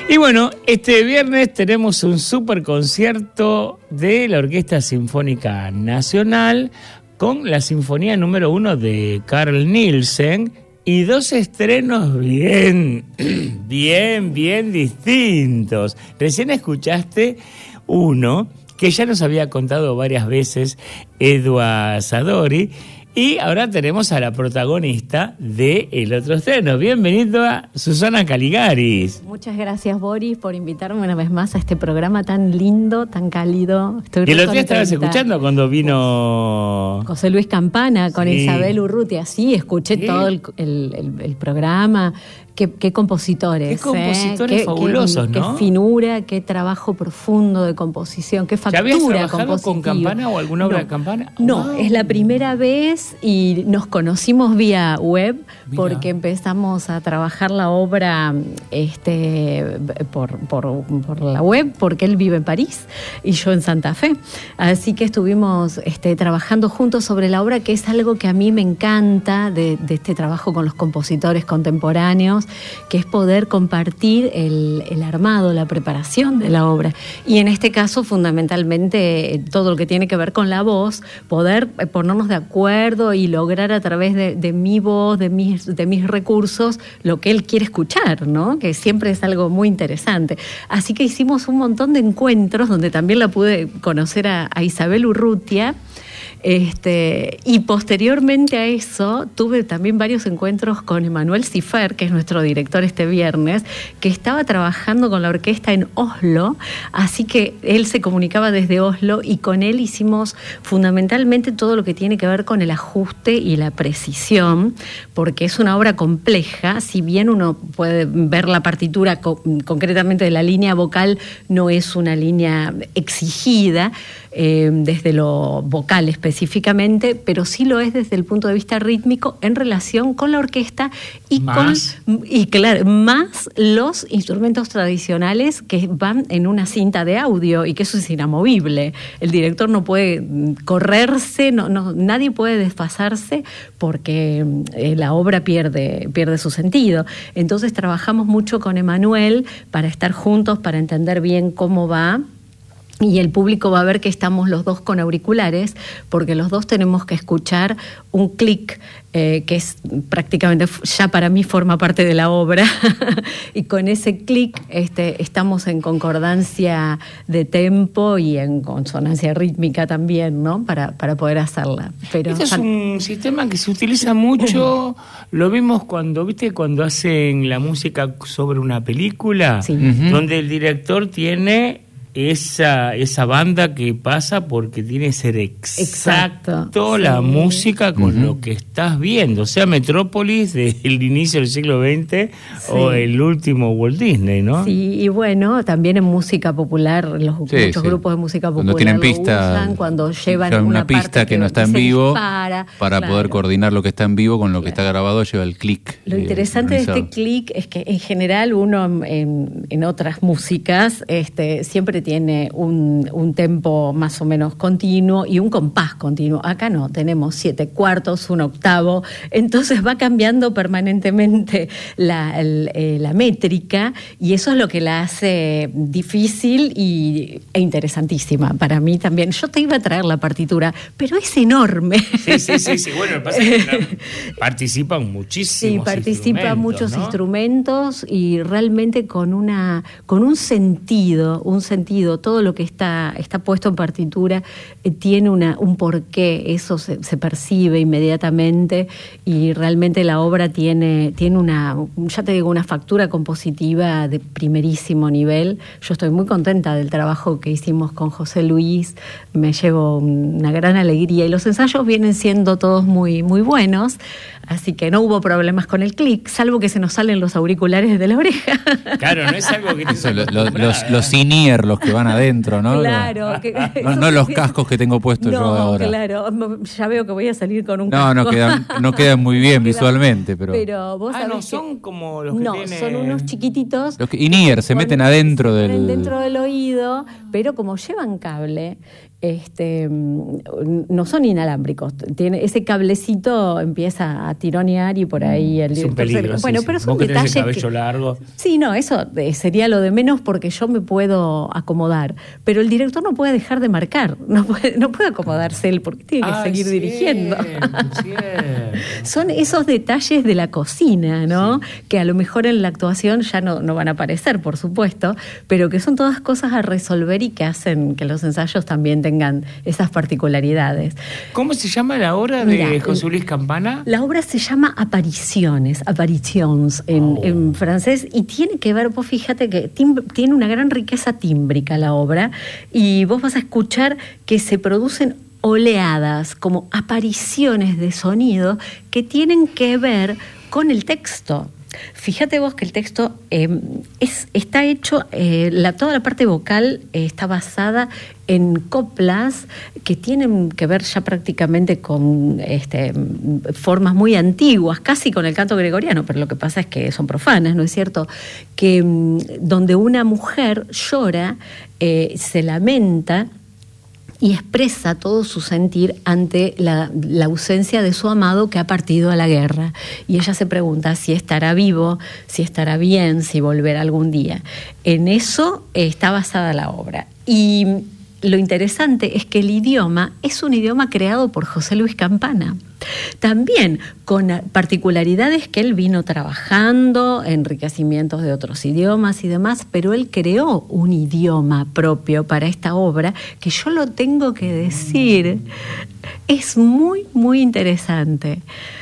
Y bueno, este viernes tenemos un super concierto de la Orquesta Sinfónica Nacional con la Sinfonía número 1 de Carl Nielsen y dos estrenos bien distintos. Recién escuchaste uno que ya nos había contado varias veces Edward Sadori. Y ahora tenemos a la protagonista del otro estreno. Bienvenida, Susana Caligaris. Muchas gracias, Boris, por invitarme una vez más a este programa tan lindo, tan cálido. Y el otro día estabas escuchando cuando vino José Luis Campana con Isabel Urrutia. Sí, escuché todo el programa. Qué compositores. Qué compositores fabulosos, ¿no? Qué finura, qué trabajo profundo de composición, qué factura compositiva. ¿Ya habías trabajado con compositiva. Campana o alguna obra de Campana? No, es la primera vez y nos conocimos vía web. Mira. Porque empezamos a trabajar la obra por la web, porque él vive en París y yo en Santa Fe. Así que estuvimos trabajando juntos sobre la obra, que es algo que a mí me encanta de este trabajo con los compositores contemporáneos, que es poder compartir el armado, la preparación de la obra. Y en este caso, fundamentalmente, todo lo que tiene que ver con la voz, poder ponernos de acuerdo y lograr a través de mi voz, de mis recursos, lo que él quiere escuchar, ¿no? Que siempre es algo muy interesante. Así que hicimos un montón de encuentros donde también la pude conocer a Isabel Urrutia. Y posteriormente a eso tuve también varios encuentros con Emanuel Cifer, que es nuestro director este viernes, que estaba trabajando con la orquesta en Oslo, así que él se comunicaba desde Oslo y con él hicimos fundamentalmente todo lo que tiene que ver con el ajuste y la precisión, porque es una obra compleja. Si bien uno puede ver la partitura concretamente de la línea vocal, no es una línea exigida desde lo vocal específicamente, pero sí lo es desde el punto de vista rítmico en relación con la orquesta y más los instrumentos tradicionales que van en una cinta de audio, y que eso es inamovible. El director no puede correrse, nadie puede desfasarse, porque la obra pierde su sentido. Entonces trabajamos mucho con Emanuel para estar juntos, para entender bien cómo va. Y el público va a ver que estamos los dos con auriculares, porque los dos tenemos que escuchar un clic, que es prácticamente, ya para mí forma parte de la obra. Y con ese clic estamos en concordancia de tempo y en consonancia rítmica también, ¿no? Para poder hacerla. Pero este es un sistema que se utiliza mucho. Lo vimos cuando hacen la música sobre una película, sí. Donde el director tiene esa banda que pasa, porque tiene que ser exacto la sí. música con lo que estás viendo, o sea, Metrópolis del inicio del siglo XX sí. o el último Walt Disney, ¿no? Sí, y bueno, también en música popular, muchos grupos de música popular cuando tienen pista, usan, cuando llevan una pista que no está en vivo, para poder coordinar lo que está en vivo con lo que está grabado, lleva el clic. Lo interesante de este clic es que en general uno en otras músicas siempre tiene un tempo más o menos continuo y un compás continuo. Acá no, tenemos 7/4, un octavo, entonces va cambiando permanentemente la métrica, y eso es lo que la hace difícil e interesantísima para mí también. Yo te iba a traer la partitura, pero es enorme. Sí. Bueno, lo que pasa es que participan muchísimos instrumentos. Sí, participan muchos instrumentos, y realmente con un sentido, todo lo que está puesto en partitura tiene un porqué, eso se percibe inmediatamente, y realmente la obra tiene una factura compositiva de primerísimo nivel. Yo estoy muy contenta del trabajo que hicimos con José Luis, me llevo una gran alegría, y los ensayos vienen siendo todos muy, muy buenos, así que no hubo problemas con el clic, salvo que se nos salen los auriculares de la oreja. Claro, no es algo que los in-ear, los que van adentro, ¿no? Claro. No los cascos que tengo puestos yo ahora. Claro, ya veo que voy a salir con un casco. No quedan muy bien visualmente, pero vos sabés no son como los que tienen... son unos chiquititos. Los in-ear se meten adentro dentro del oído, pero como llevan cable, no son inalámbricos. Tiene ese cablecito empieza a tironear y por ahí el director... Es un peligro, bueno, sí, pero sí. son detalles el cabello largo. Sí, no, eso sería lo de menos porque yo me puedo acomodar. Pero el director no puede dejar de marcar. No puede acomodarse él porque tiene que seguir dirigiendo. Son esos detalles de la cocina, ¿no? Sí. Que a lo mejor en la actuación ya no van a aparecer, por supuesto, pero que son todas cosas a resolver y que hacen que los ensayos también tengan esas particularidades. ¿Cómo se llama la obra de José Luis Campana? La obra se llama Apparitions en francés, y tiene que ver, vos fíjate que tiene una gran riqueza tímbrica la obra, y vos vas a escuchar que se producen oleadas, como apariciones de sonido que tienen que ver con el texto. Fíjate vos que el texto está hecho, toda la parte vocal está basada en coplas que tienen que ver ya prácticamente con formas muy antiguas, casi con el canto gregoriano, pero lo que pasa es que son profanas, ¿no es cierto? Que donde una mujer llora, se lamenta y expresa todo su sentir ante la ausencia de su amado que ha partido a la guerra. Y ella se pregunta si estará vivo, si estará bien, si volverá algún día. En eso está basada la obra. Y lo interesante es que el idioma es un idioma creado por José Luis Campana. También con particularidades que él vino trabajando, enriquecimientos de otros idiomas y demás, pero él creó un idioma propio para esta obra que yo lo tengo que decir, es muy, muy interesante.